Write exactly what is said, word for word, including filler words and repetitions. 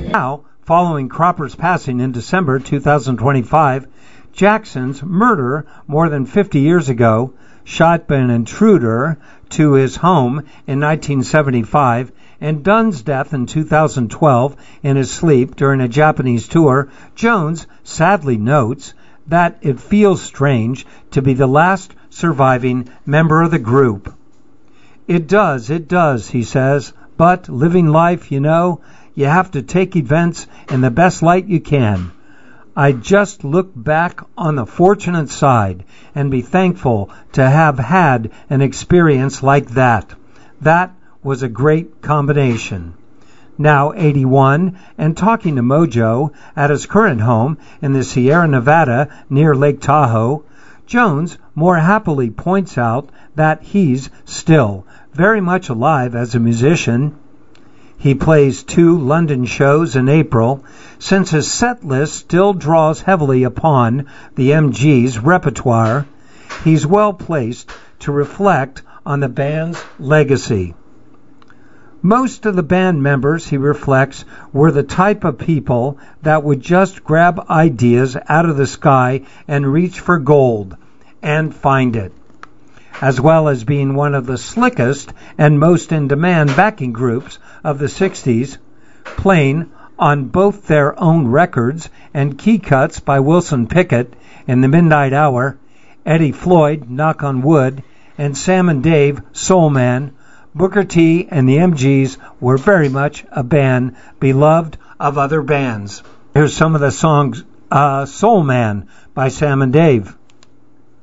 Now, following Cropper's passing in December two thousand twenty-five, Jackson's murder more than fifty years ago, shot by an intruder to his home in nineteen seventy-five, and Dunn's death in two thousand twelve in his sleep during a Japanese tour, Jones sadly notes that it feels strange to be the last surviving member of the group. It does, it does, he says, but living life, you know, you have to take events in the best light you can. I just look back on the fortunate side and be thankful to have had an experience like that. That was a great combination. Now eighty-one and talking to Mojo at his current home in the Sierra Nevada near Lake Tahoe, Jones more happily points out that he's still very much alive as a musician. He plays two London shows in April. Since his set list still draws heavily upon the M G's repertoire, he's well placed to reflect on the band's legacy. Most of the band members, he reflects, were the type of people that would just grab ideas out of the sky and reach for gold and find it, as well as being one of the slickest and most in-demand backing groups of the sixties, playing on both their own records and key cuts by Wilson Pickett in the Midnight Hour, Eddie Floyd, Knock on Wood, and Sam and Dave, Soul Man. Booker T and the M Gs were very much a band beloved of other bands. Here's some of the songs, uh, Soul Man by Sam and Dave.